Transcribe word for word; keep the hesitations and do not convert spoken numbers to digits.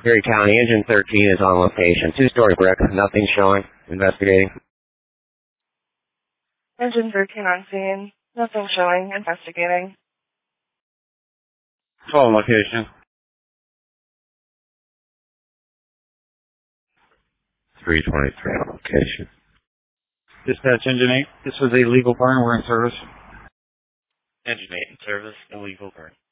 Erie County, Engine thirteen is on location. Two-story brick, nothing showing. Investigating. Engine thirteen on scene. Nothing showing. Investigating. twelve on location. three twenty-three on location. Dispatch Engine eight. This was a legal burn. We're in service. Engine eight in service, illegal burn.